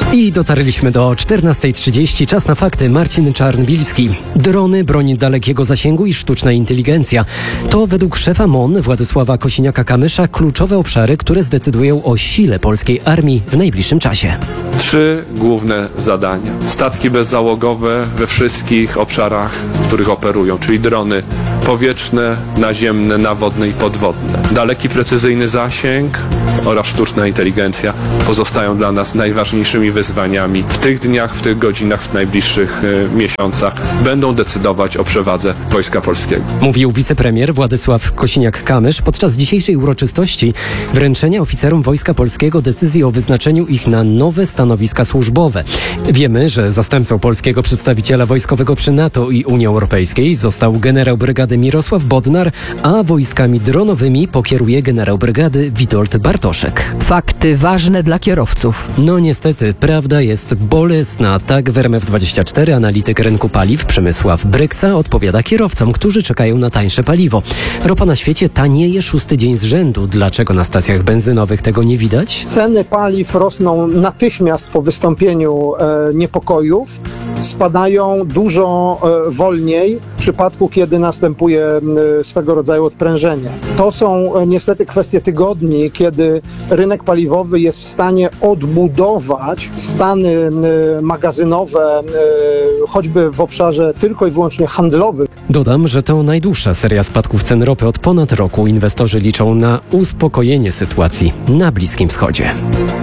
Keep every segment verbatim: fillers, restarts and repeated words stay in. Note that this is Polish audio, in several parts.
I dotarliśmy do czternastej trzydzieści. Czas na fakty. Marcin Czarnbilski. Drony, broń dalekiego zasięgu i sztuczna inteligencja. To według szefa M O N Władysława Kosiniaka-Kamysza kluczowe obszary, które zdecydują o sile polskiej armii w najbliższym czasie. Trzy główne zadania. Statki bezzałogowe we wszystkich obszarach, w których operują, czyli drony powietrzne, naziemne, nawodne i podwodne. Daleki, precyzyjny zasięg oraz sztuczna inteligencja pozostają dla nas najważniejszymi wyzwaniami. W tych dniach, w tych godzinach, w najbliższych y, miesiącach będą decydować o przewadze Wojska Polskiego. Mówił wicepremier Władysław Kosiniak-Kamysz podczas dzisiejszej uroczystości wręczenia oficerom Wojska Polskiego decyzji o wyznaczeniu ich na nowe stanowiska służbowe. Wiemy, że zastępcą polskiego przedstawiciela wojskowego przy NATO i Unii Europejskiej został generał brygady Mirosław Bodnar, a wojskami dronowymi pokieruje generał brygady Witold Bartoszek. Fakty ważne dla kierowców. No niestety, prawda jest bolesna. Tak w R M F dwadzieścia cztery analityk rynku paliw Przemysław Bryksa odpowiada kierowcom, którzy czekają na tańsze paliwo. Ropa na świecie tanieje szósty dzień z rzędu. Dlaczego na stacjach benzynowych tego nie widać? Ceny paliw rosną natychmiast po wystąpieniu e, niepokojów. Spadają dużo e, wolniej w przypadku, kiedy następuje e, swego rodzaju odprężenie. To są e, niestety kwestie tygodni, kiedy rynek paliwowy jest w stanie odbudować stany e, magazynowe, e, choćby w obszarze tylko i wyłącznie handlowym. Dodam, że to najdłuższa seria spadków cen ropy od ponad roku. Inwestorzy liczą na uspokojenie sytuacji na Bliskim Wschodzie.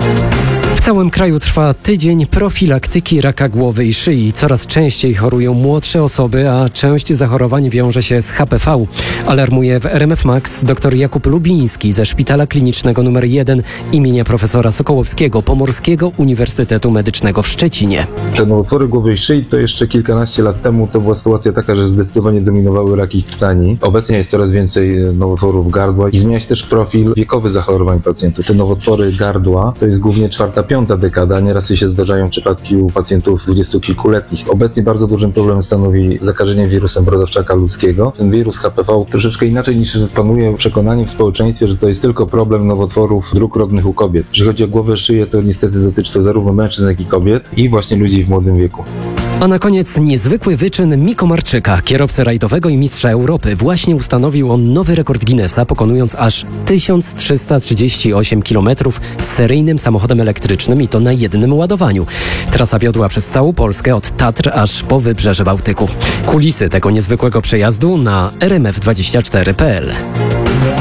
W całym kraju trwa tydzień profilaktyki raka głowy i szyi. Coraz częściej chorują młodsze osoby, a część zachorowań wiąże się z H P V. Alarmuje w R M F Max dr Jakub Lubiński ze Szpitala Klinicznego numer jeden imienia profesora Sokołowskiego Pomorskiego Uniwersytetu Medycznego w Szczecinie. Te nowotwory głowy i szyi to jeszcze kilkanaście lat temu to była sytuacja taka, że zdecydowanie dominowały raki krtani. Obecnie jest coraz więcej nowotworów gardła i zmienia się też profil wiekowy zachorowań pacjentów. Te nowotwory gardła to jest głównie czwarta, piąta dekada. Nieraz się zdarzają przypadki u pacjentów dwudziestokilkuletnich. Obecnie bardzo dużym problemem stanowi zakażenie wirusem brodawczaka ludzkiego. Ten wirus H P V troszeczkę inaczej niż panuje przekonanie w społeczeństwie, że to jest tylko problem nowotworów dróg rodnych u kobiet. Jeżeli chodzi o głowę, szyję, to niestety dotyczy to zarówno mężczyzn, jak i kobiet i właśnie ludzi w młodym wieku. A na koniec niezwykły wyczyn Miko Marczyka, kierowcy rajdowego i mistrza Europy. Właśnie ustanowił on nowy rekord Guinnessa, pokonując aż tysiąc trzysta trzydzieści osiem kilometrów seryjnym samochodem elektrycznym i to na jednym ładowaniu. Trasa wiodła przez całą Polskę od Tatr aż po wybrzeże Bałtyku. Kulisy tego niezwykłego przejazdu na r m f dwadzieścia cztery kropka p l.